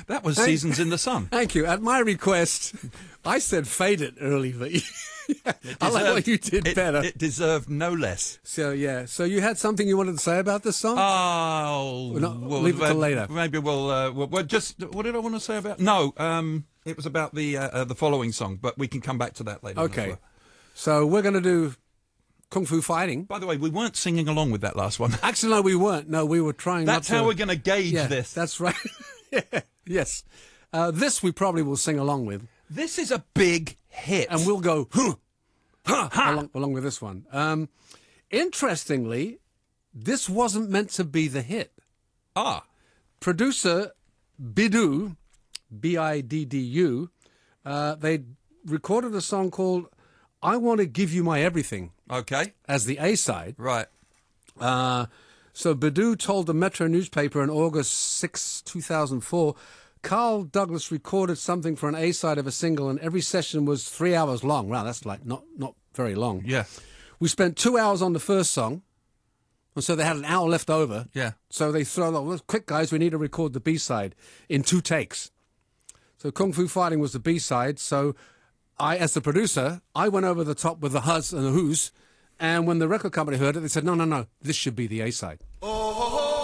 That was Seasons in the Sun. Thank you. At my request, I said fade it early, but I like what you did better. It deserved no less. So, yeah. So you had something you wanted to say about this song? Oh, leave it till later. Maybe we'll just. What did I want to say about? No, it was about the following song, but we can come back to that later. Okay. As well. So we're going to do Kung Fu Fighting. By the way, we weren't singing along with that last one. Actually, no, we weren't. No, we were trying. That's how we're going to gauge this. That's right. Yeah. Yes. This we probably will sing along with. This is a big hit, and we'll go along with this one. Interestingly, this wasn't meant to be the hit. Producer Biddu, Biddu, they recorded a song called "I Want to Give You My Everything." Okay, as the A-side. Right. So Biddu told the Metro newspaper on August 6, 2004, Carl Douglas recorded something for an A-side of a single, and every session was 3 hours long. Wow, that's like not very long. Yeah. We spent 2 hours on the first song, and so they had an hour left over. Yeah. So they throw, well, quick guys, we need to record the B-side in 2 takes. So Kung Fu Fighting was the B-side. So I, as the producer, I went over the top with the huzz and the who's, and when the record company heard it, they said, no, this should be the A-side.